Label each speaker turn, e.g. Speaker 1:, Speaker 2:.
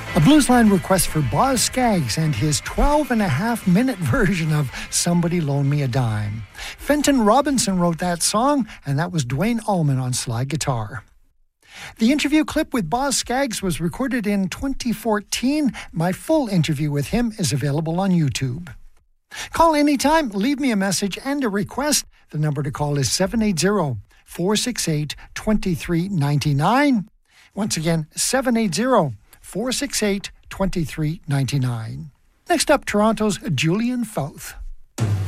Speaker 1: A Bluesline request for Boz Scaggs and his 12.5-minute version of Somebody Loan Me a Dime. Fenton Robinson wrote that song, and that was Dwayne Allman on slide guitar. The interview clip with Boz Scaggs was recorded in 2014. My full interview with him is available on YouTube. Call anytime, leave me a message and a request. The number to call is 780-468-2399. Once again, 780-468-2399. Next up, Toronto's Julian Fouth.